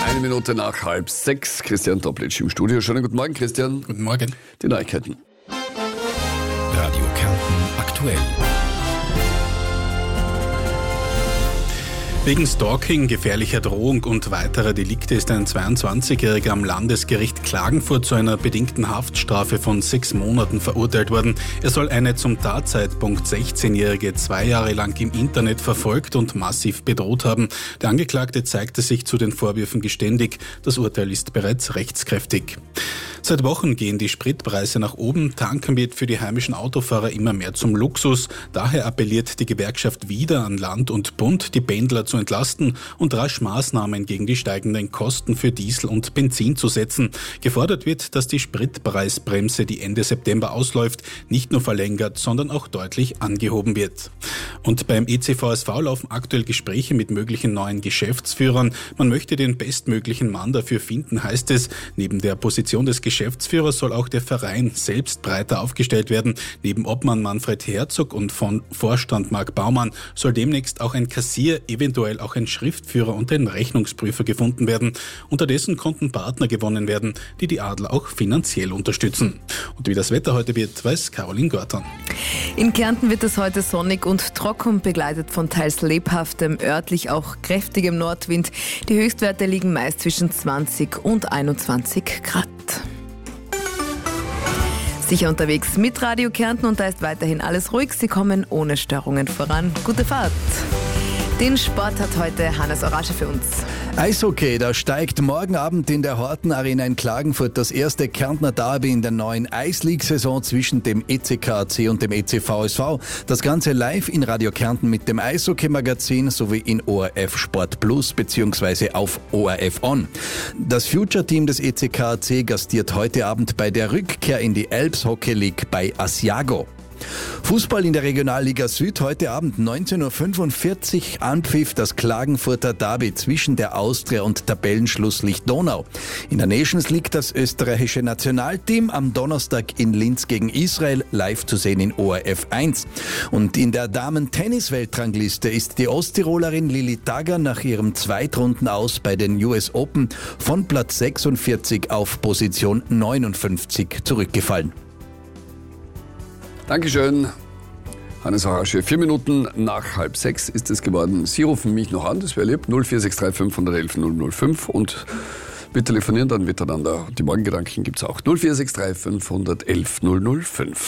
Eine Minute nach 5:30. Christian Toplitsch im Studio. Schönen guten Morgen, Christian. Guten Morgen. Die Neuigkeiten. Radio Kärnten aktuell. Wegen Stalking, gefährlicher Drohung und weiterer Delikte ist ein 22-Jähriger am Landesgericht Klagenfurt zu einer bedingten Haftstrafe von 6 Monaten verurteilt worden. Er soll eine zum Tatzeitpunkt 16-Jährige 2 Jahre lang im Internet verfolgt und massiv bedroht haben. Der Angeklagte zeigte sich zu den Vorwürfen geständig. Das Urteil ist bereits rechtskräftig. Seit Wochen gehen die Spritpreise nach oben. Tanken wird für die heimischen Autofahrer immer mehr zum Luxus. Daher appelliert die Gewerkschaft wieder an Land und Bund, die Pendler zu entlasten und rasch Maßnahmen gegen die steigenden Kosten für Diesel und Benzin zu setzen. Gefordert wird, dass die Spritpreisbremse, die Ende September ausläuft, nicht nur verlängert, sondern auch deutlich angehoben wird. Und beim ECVSV laufen aktuell Gespräche mit möglichen neuen Geschäftsführern. Man möchte den bestmöglichen Mann dafür finden, heißt es. Neben der Position des Geschäftsführers soll auch der Verein selbst breiter aufgestellt werden. Neben Obmann Manfred Herzog und von Vorstand Marc Baumann soll demnächst auch ein Kassier, eventuell auch ein Schriftführer und ein Rechnungsprüfer gefunden werden. Unterdessen konnten Partner gewonnen werden, die die Adler auch finanziell unterstützen. Und wie das Wetter heute wird, weiß Caroline Gortan. In Kärnten wird es heute sonnig und trocken, begleitet von teils lebhaftem, örtlich auch kräftigem Nordwind. Die Höchstwerte liegen meist zwischen 20 und 21 Grad. Sicher unterwegs mit Radio Kärnten und da ist weiterhin alles ruhig. Sie kommen ohne Störungen voran. Gute Fahrt! Den Sport hat heute Hannes Orasche für uns. Eishockey, da steigt morgen Abend in der Horten Arena in Klagenfurt das erste Kärntner Derby in der neuen Eisleague-Saison zwischen dem ECKAC und dem ECVSV. Das Ganze live in Radio Kärnten mit dem Eishockey-Magazin sowie in ORF Sport Plus bzw. auf ORF On. Das Future-Team des ECKAC gastiert heute Abend bei der Rückkehr in die Alps Hockey League bei Asiago. Fußball in der Regionalliga Süd, heute Abend 19.45 Uhr Anpfiff das Klagenfurter Derby zwischen der Austria und Tabellenschlusslicht Donau. In der Nations League das österreichische Nationalteam am Donnerstag in Linz gegen Israel, live zu sehen in ORF 1. Und in der Damen-Tennis-Weltrangliste ist die Osttirolerin Lili Tagger nach ihrem Zweitrunden-Aus bei den US Open von Platz 46 auf Position 59 zurückgefallen. Dankeschön, Hannes Orasche. 4 Minuten nach 5:30 ist es geworden. Sie rufen mich noch an, das wäre lieb. 04635 511 005 und wir telefonieren dann miteinander. Die Morgengedanken gibt es auch. 04635 511 005.